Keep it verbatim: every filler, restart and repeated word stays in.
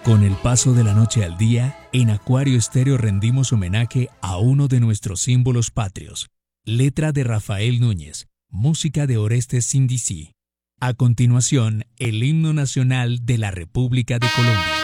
Con el paso de la noche al día, en Acuario Estéreo rendimos homenaje a uno de nuestros símbolos patrios. Letra de Rafael Núñez, música de Orestes Sindisi. A continuación, el himno nacional de la República de Colombia.